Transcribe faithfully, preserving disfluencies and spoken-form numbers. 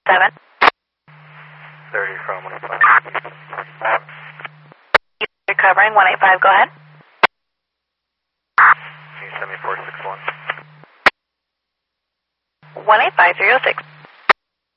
seven. thirty from one eight five. Recovering one eight five, go ahead. Can you send me four six one? one eight five three oh six.